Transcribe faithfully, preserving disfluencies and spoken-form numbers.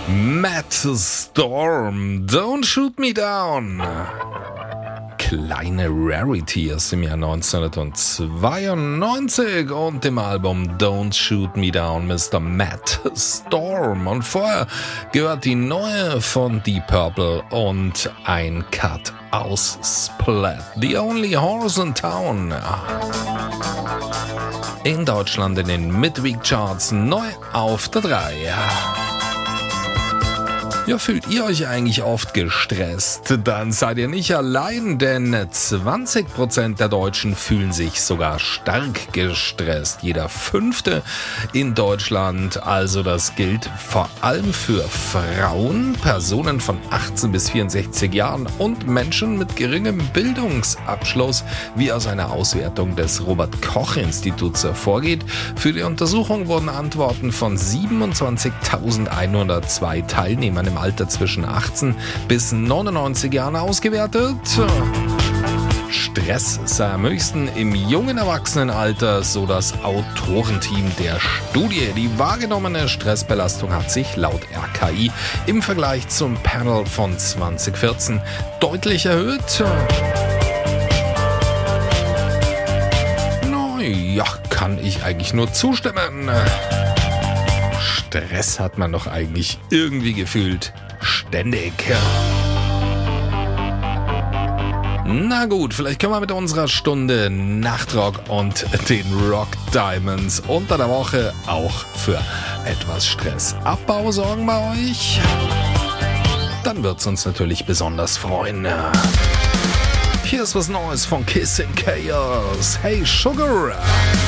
Matt Storm, Don't Shoot Me Down. Kleine Rarity aus dem Jahr neunzehnhundertzweiundneunzig und dem Album Don't Shoot Me Down, Mister Matt Storm. Und vorher gehört die neue von Deep Purple und ein Cut aus Splat, The Only Horse in Town. In Deutschland in den Midweek-Charts neu auf der drei. Ja, fühlt ihr euch eigentlich oft gestresst? Dann seid ihr nicht allein, denn zwanzig Prozent der Deutschen fühlen sich sogar stark gestresst. Jeder Fünfte in Deutschland. Also das gilt vor allem für Frauen, Personen von achtzehn bis vierundsechzig Jahren und Menschen mit geringem Bildungsabschluss, wie aus einer Auswertung des Robert-Koch-Instituts hervorgeht. Für die Untersuchung wurden Antworten von siebenundzwanzigtausendeinhundertzwei Teilnehmern im Alter zwischen achtzehn bis neunundneunzig Jahren ausgewertet. Stress sei am höchsten im jungen Erwachsenenalter, so das Autorenteam der Studie. Die wahrgenommene Stressbelastung hat sich laut R K I im Vergleich zum Panel von zwanzig vierzehn deutlich erhöht. Na ja, kann ich eigentlich nur zustimmen. Stress hat man doch eigentlich irgendwie gefühlt ständig. Na gut, vielleicht können wir mit unserer Stunde Nachtrock und den Rock Diamonds unter der Woche auch für etwas Stressabbau sorgen bei euch. Dann wird's uns natürlich besonders freuen. Hier ist was Neues von Kissing Chaos. Hey Sugar!